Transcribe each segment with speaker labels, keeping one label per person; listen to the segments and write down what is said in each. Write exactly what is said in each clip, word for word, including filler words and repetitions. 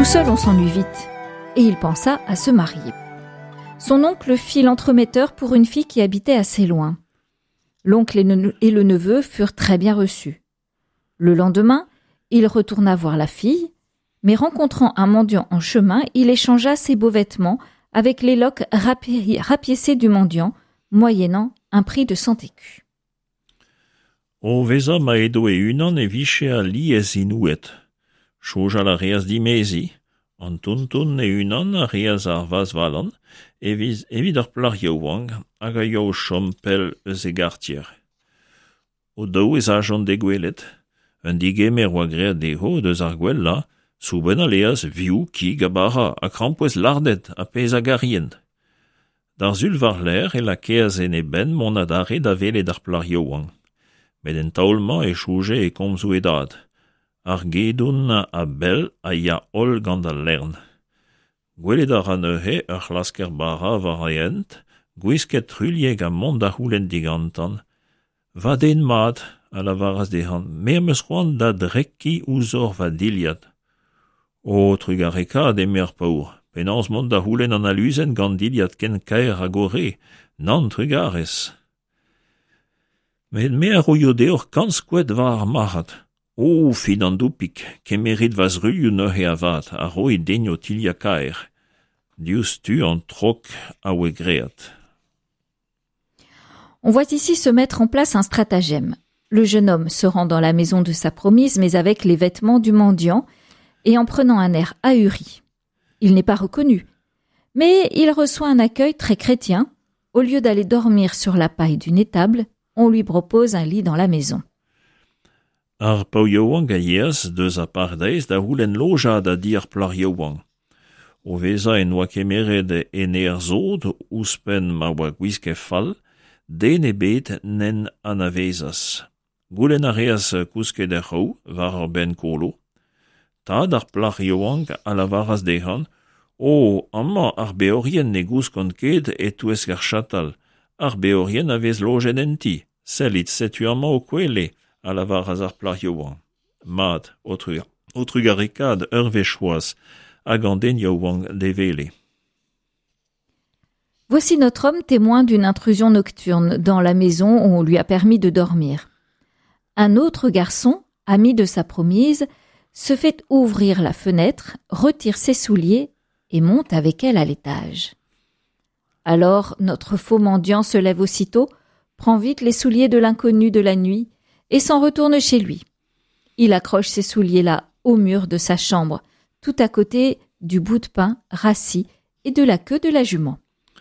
Speaker 1: Tout seul, on s'ennuie vite. Et il pensa à se marier. Son oncle fit l'entremetteur pour une fille qui habitait assez loin. L'oncle et le neveu furent très bien reçus. Le lendemain, il retourna voir la fille, mais rencontrant un mendiant en chemin, il échangea ses beaux vêtements avec les loques rapi- rapiécées du mendiant, moyennant un prix de cent écus.
Speaker 2: O veza ma edo e unan e viche a li ez inuet. Choj a la reaz di mezi, an tuntun e unan a reaz ar vaz valan, eviz evit ar plar yaouang, hag a yaou chom pel eus e gartier. O daou ez ajon de gwelet, un digemer oa great deho deus ar gwell la, souben a leaz viou ki gabara a krampouez lardet a pez a garien. Dar zul var l'air e la keaz en e ben mon adare da velet ar plar yaouang. Met en taolma e chouje e komzou edad. Ar gedoun a bel a ya ol gant al lern. Gwelet ar aneuhe ur lasker bara var aent, gwisket trulieg a mont da houlen digantan. Va den mat, a la varas dehan, mer meus c'hoant da drekki ouzor va diliad. O trugareka de mer paour, penans mont da houlen an aluzen gant diliad ken kaer a gore, nan trugares. Met mer o deoc'h kanskouet var ar marat. O, fin an doupik, kemerit vaz rulioù neuze a vat, a roi denio tilia kaer. Diouz tu an trok a oe great.
Speaker 1: On voit ici se mettre en place un stratagème. Le jeune homme se rend dans la maison de sa promise, mais avec les vêtements du mendiant et en prenant un air ahuri. Il n'est pas reconnu, mais il reçoit un accueil très chrétien. Au lieu d'aller dormir sur la paille d'une étable, on lui propose un lit dans la maison.
Speaker 2: Ar pau yaouang a yez deus a pardeiz da houlen loja da dir plar yaouang. O veza en oa kemeret en er zod ouspen ma oa gwiske fall, den e bet nen an a vezas. Goulen a reaz kousket er c'hou, var ar ben kolo. Tad ar plar yaouang a la varas dehan, o, amma ar beorien ne gouskont ket et touez gar chatal. Ar beorien a vez lojen en ti, selit setu amma o kwele, a la varas ar plar yaouang. Mat, o trugarekad ur vechoaz, hag an den yaouang de vele.
Speaker 1: Voici notre homme témoin d'une intrusion nocturne dans la maison où on lui a permis de dormir. Un autre garçon, ami de sa promise, se fait ouvrir la fenêtre, retire ses souliers et monte avec elle à l'étage. Alors notre faux mendiant se lève aussitôt, prend vite les souliers de l'inconnu de la nuit et s'en retourne chez lui. Il accroche ces souliers-là au mur de sa chambre, tout à côté du bout de pain rassis et de la queue de la jument.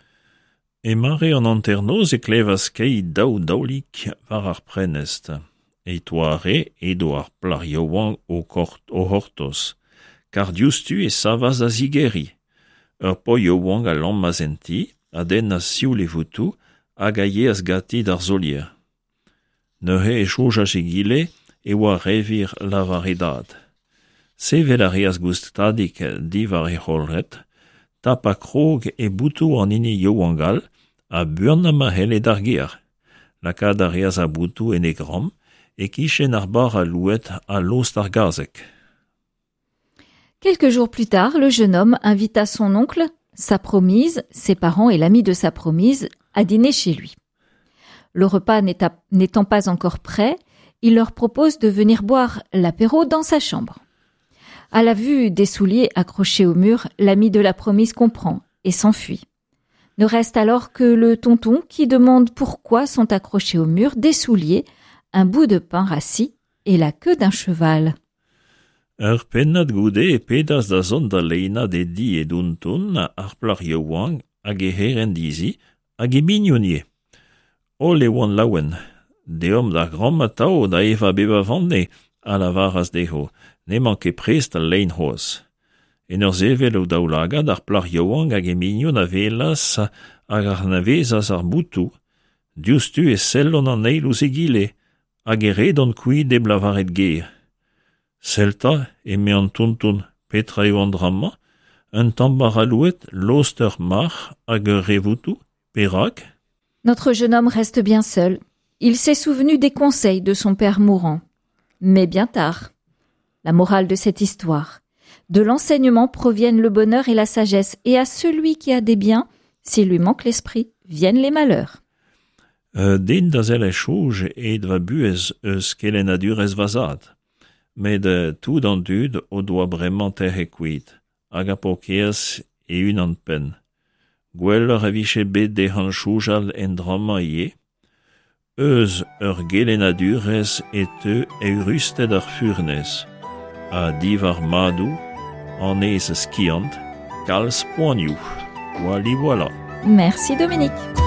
Speaker 2: E mare an anternoz e klevas kei daou daoulik var ar prenest. E toare edo ar plar yaouang o, kort, o hortos, kar diouztu e savas a zigeri. Ur po yaouang a lam mazenti, a den a sioul e voutou, hag a ye as gati d'ar zolier. Neuze e choj a gile e oa revir lavar edad. Sevel a reaz goustadik divar e c'holret, tap a krog e boutou an ini yaouangal, a buan ma hele d'ar ger. Lakad a reaz a boutou en e gram, e kichen ar bar a louet a lost ar gazek.
Speaker 1: Quelques jours plus tard, le jeune homme invita son oncle, sa promise, ses parents et l'ami de sa promise à dîner chez lui. Le repas n'étant pas encore prêt, il leur propose de venir boire l'apéro dans sa chambre. À la vue des souliers accrochés au mur, l'ami de la promise comprend et s'enfuit. Ne reste alors que le tonton qui demande pourquoi sont accrochés au mur des souliers, un bout de pain rassis et la queue d'un cheval.
Speaker 2: Ur pennad goude e pedas da zon da leina de di e duntun ar plar yaouang hag e heren dizi hag e mignonnier. O le oan laouen, deom da gram matao da eva beba vande a la varas deho, ne manke prest al lein hoz. En ur zevel o daoulagad ar plar yaouang hag e mignon a velas hag ar navezas ar boutou, diouztu e sellon an eilouz e gile, hag e redon koui de blavaret ger. Selta, e me an tuntun petra eo an drama, un tambar alouet loster mar hag ur revoutou, perak.
Speaker 1: Notre jeune homme reste bien seul. Il s'est souvenu des conseils de son père mourant. Mais bien tard. La morale de cette histoire. De l'enseignement proviennent le bonheur et la sagesse, et à celui qui a des biens, s'il lui manque l'esprit, viennent les malheurs.
Speaker 2: Uh, din da zelle chouge et va buez eus kelen adurez vazad. Mais de tout en dud o doit vraiment terre cuit, hag a pokeas e un an pen. Gweller a viche bet de han choujal en drama ie, eus ur gelen adurez et te e rusted ar furnez, a divar madou, en ez skiant, kals poignou. Wali voilà.
Speaker 1: Merci Dominique.